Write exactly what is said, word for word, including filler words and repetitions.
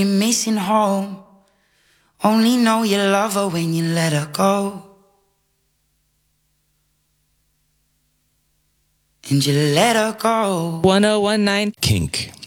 You're missing home. Only know you love her when you let her go. And you let her go. ten nineteen Kink.